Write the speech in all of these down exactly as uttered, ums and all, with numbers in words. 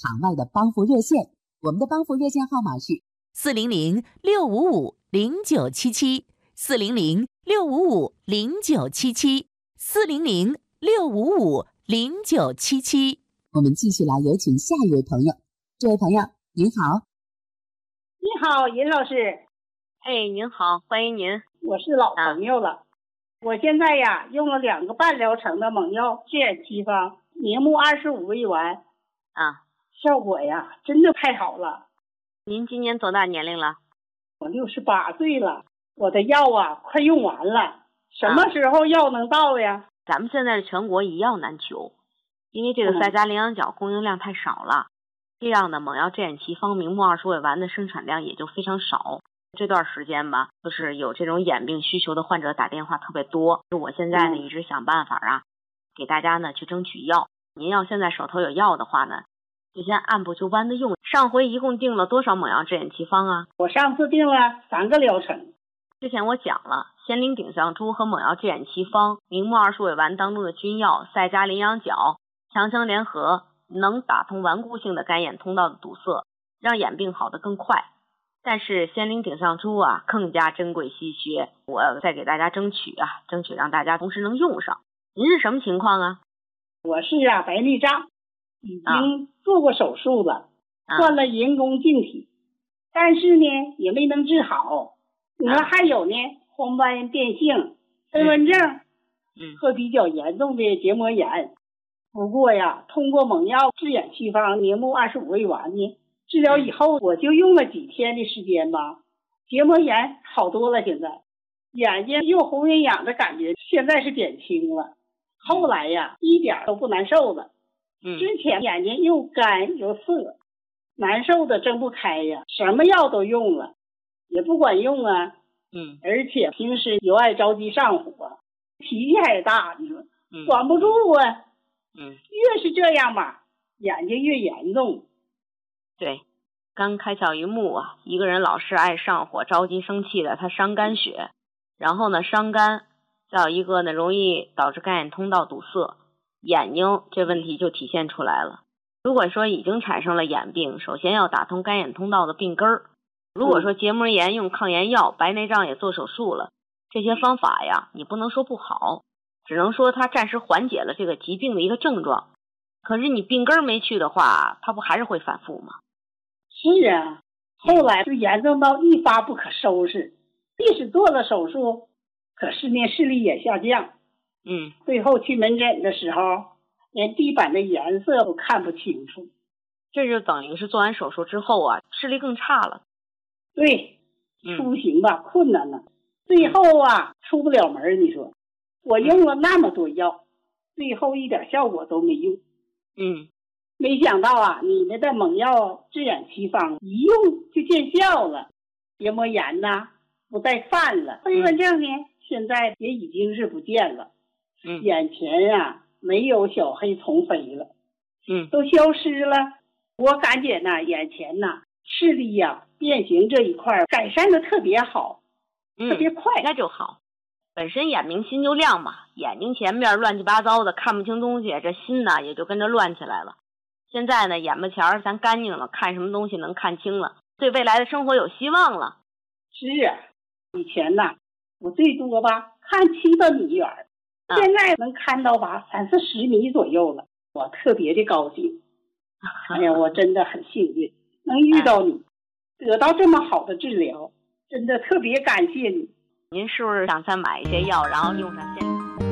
场外的帮扶热线，我们的帮扶热线号码是四零零六五五零九七七，四零零六五五零九七七，四零零六五五零九七七。 我们继续来有请下一位朋友。这位朋友您好。 你好，尹老师。 哎，您好，欢迎您。 我是老朋友了。啊、我现在呀用了两个半疗程的猛药治眼七方明目二十五味丸啊， 效果呀真的太好了。 您今年多大年龄了？ 我六十八岁了。我的药啊快用完了，什么时候药能到呀？ 啊、咱们现在是全国一药难求，因为这个赛嘉羚羊角供应量太少了，这样的猛药治眼奇方明目二十味丸的生产量也就非常少。这段时间吧，就是有这种眼病需求的患者打电话特别多，我现在呢一直想办法啊，给大家呢去争取药。您要现在手头有药的话呢，就先按部就班的用。上回一共订了多少猛药治眼奇方啊？ 我上次订了三个疗程。 之前我讲了仙灵顶象珠和猛药治眼奇方明目二十味丸当中的君药赛嘉羚羊角强强联合，能打通顽固性的干眼通道的堵塞，让眼病好得更快。但是仙灵顶象珠啊更加珍贵稀缺，我再给大家争取啊，争取让大家同时能用上。您是什么情况啊？ 我是啊白内障，已经做过手术了， 啊、 换了人工晶体，但是呢也没能治好。你说还有呢，黄斑变性、飞蚊症， 嗯， 和比较严重的结膜炎。不过呀，通过猛药治眼七方明目二十五味丸呢，治疗以后我就用了几天的时间吧，结膜炎好多了，现在眼睛又红又痒的感觉现在是减轻了。后来呀，一点都不难受了。 嗯， 之前眼睛又干又涩，难受的睁不开呀，什么药都用了。也不管用啊， 嗯， 而且平时又爱着急上火，脾气还大，你说， 嗯， 管不住啊， 嗯， 越是这样吧，眼睛越严重。 对，刚开窍于目啊，一个人老是爱上火、着急生气的，他伤肝血，然后呢伤肝，再有一个呢容易导致干眼通道堵塞，眼睛这问题就体现出来了。如果说已经产生了眼病，首先要打通干眼通道的病根儿。如果说结膜炎用抗炎药，白内障也做手术了，这些方法呀，你不能说不好，只能说它暂时缓解了这个疾病的一个症状。可是你病根没去的话，它不还是会反复吗？ 是啊，后来就严重到一发不可收拾，即使做了手术，可是呢视力也下降。 嗯， 最后去门诊的时候，连地板的颜色都看不清楚。 这就等于是做完手术之后啊，视力更差了。 对，出行吧、嗯、困难了，最后啊出不了门。你说我用了那么多药，最后一点效果都没用。 嗯， 没想到啊你们的猛药治眼奇方一用就见效了，结膜炎呐不再犯了，飞蚊症呢、嗯、现在也已经是不见了。 嗯， 眼前啊没有小黑虫飞了， 嗯， 都消失了。我感觉呢眼前呐视力呀、啊、变形这一块改善的特别好， 嗯， 特别快， 那就好。本身眼明心就亮嘛，眼睛前面乱七八糟的看不清东西，这心呢也就跟着乱起来了。现在呢眼巴前咱干净了，看什么东西能看清了，对未来的生活有希望了。 是啊，以前呐我最多吧看七八米远， 嗯、 现在能看到吧三四十米左右了，我特别的高兴。哎呀，我真的很幸运能遇到你、嗯、得到这么好的治疗，真的特别感谢你。 您是不是想再买一些药，然后用上先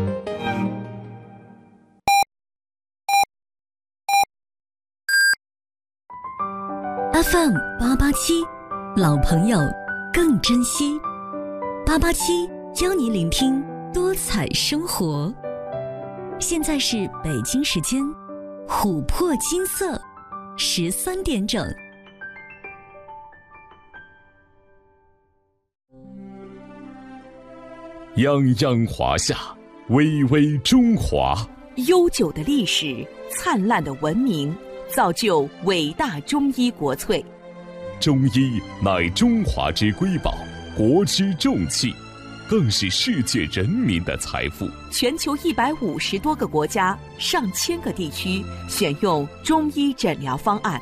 ？F M 八八七，老朋友更珍惜。八八七教你聆听多彩生活。现在是北京时间琥珀金色十三点整。 泱泱华夏，巍巍中华。 悠久的历史，灿烂的文明，造就伟大中医国粹。 中医乃中华之瑰宝，国之重器，更是世界人民的财富。 全球一百五十多个国家、上千个地区选用中医诊疗方案。